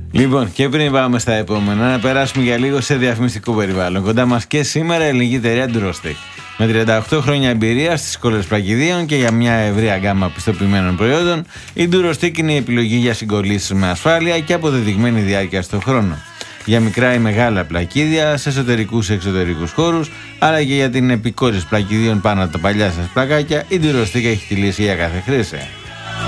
Λοιπόν, και πριν πάμε στα επόμενα, να περάσουμε για λίγο σε διαφημιστικό περιβάλλον. Κοντά μας και σήμερα η ελληνική εταιρεία Durostec. Με 38 χρόνια εμπειρία στις σκόλες πλακιδίων και για μια ευρεία γκάμα πιστοποιημένων προϊόντων, η Durostec είναι η επιλογή για συγκολλήσεις με ασφάλεια και αποδεδειγμένη διάρκεια στον χρόνο. Για μικρά ή μεγάλα πλακίδια, σε εσωτερικούς ή εξωτερικούς χώρους, αλλά και για την επικόρυση πλακιδίων πάνω από τα παλιά σας πλακάκια, η Durostec έχει τη λύση για κάθε χρήση.